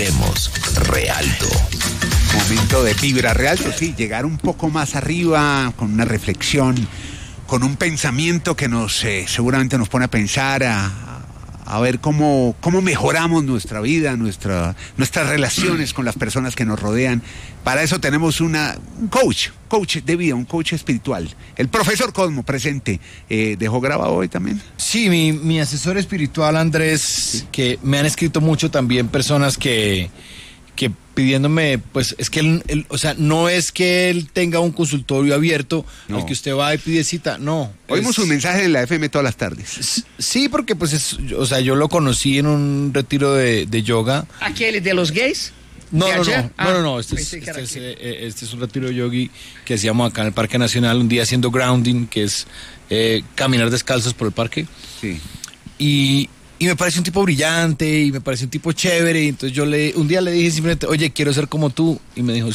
Vibremos Rialto. Momento de Vibra Rialto, sí, llegar un poco más arriba con una reflexión, con un pensamiento que seguramente nos pone a pensar, a ver cómo mejoramos nuestra vida, nuestras relaciones con las personas que nos rodean. Para eso tenemos un coach de vida, un coach espiritual. El profesor Cosmo, presente. ¿Dejó grabado hoy también? Sí, mi asesor espiritual, Andrés, sí. Que me han escrito mucho también personas que pidiéndome, pues es que él, o sea, no es que él tenga un consultorio abierto al que usted va y pide cita, no. Oímos un mensaje en la FM todas las tardes. Sí, porque pues yo lo conocí en un retiro de yoga. ¿Aquel de los gays? No, este es un retiro de yogi que hacíamos acá en el Parque Nacional, un día haciendo grounding, que es caminar descalzos por el parque. Sí. Y me parece un tipo brillante y me parece un tipo chévere. Y entonces un día le dije simplemente, oye, quiero ser como tú. Y me dijo,